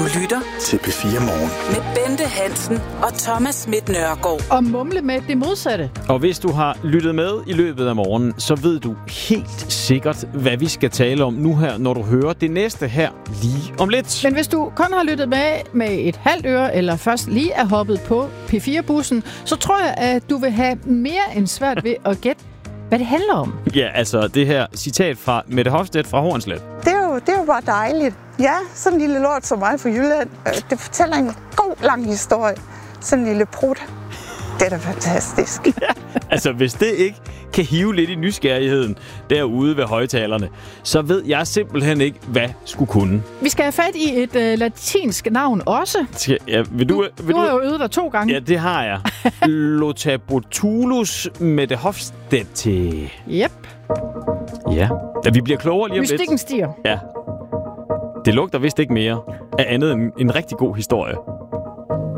lytter til P4 Morgen. med Bente Hansen og Thomas Schmidt Nørgaard. Og mumle med det modsatte. Og hvis du har lyttet med i løbet af morgenen, så ved du helt sikkert, hvad vi skal tale om nu her, når du hører det næste her lige om lidt. Men hvis du kun har lyttet med et halvt øre, eller først lige er hoppet på P4-bussen, så tror jeg, at du vil have mere end svært ved at gætte, hvad det handler om. Ja, altså det her citat fra Mette Hofstedt fra Hornslet. Det er jo bare dejligt. Ja, sådan en lille lort som mig fra Jylland. Det fortæller en god, lang historie. Sådan en lille prut. Det er da fantastisk. Ja, altså hvis det ikke kan hive lidt i nysgerrigheden derude ved højtalerne, så ved jeg simpelthen ikke, hvad skulle kunne. Vi skal have fat i et latinsk navn også. Ja, Du har jo øvet dig 2 gange. Ja, det har jeg. Lotabotulus Mette Hofstedt. Yep. Ja, da vi bliver klogere lige om lidt. Mystikken stiger. Ja. Det lugter vist ikke mere af andet end en rigtig god historie.